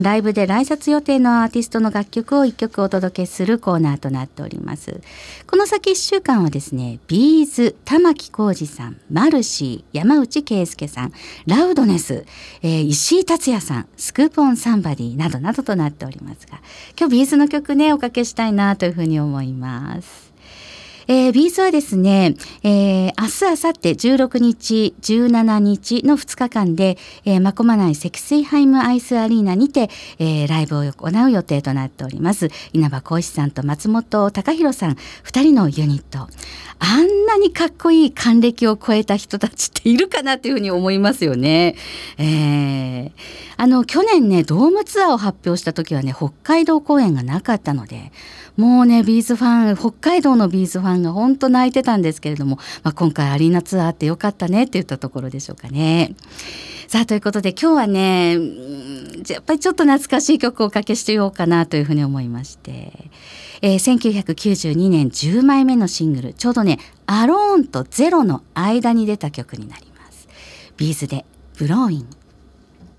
ライブで来札予定のアーティストの楽曲を1曲お届けするコーナーとなっております。この先1週間はですね、ビーズ、玉置浩二さん、マルシー、山内圭介さん、ラウドネス、石井達也さん、スクープオンサンバディなどなどとなっておりますが、今日ビーズの曲ねおかけしたいなというふうに思います。ビーズはですね、明日、明後日16日、17日の2日間で、真駒内積水ハイムアイスアリーナにて、ライブを行う予定となっております。稲葉浩志さんと松本隆弘さん2人のユニット。あんなにかっこいい還暦を超えた人たちっているかなというふうに思いますよね。去年ね、ドームツアーを発表した時はね、北海道公演がなかったので、もうね、ビーズファン、北海道のビーズファンが本当泣いてたんですけれども、今回アリーナツアーってよかったねって言ったところでしょうかね。さあ、ということで今日はね、やっぱりちょっと懐かしい曲をおかけしてようかなというふうに思いまして、1992年10枚目のシングル、ちょうどね、アローンとゼロの間に出た曲になります。ビーズでブローイン。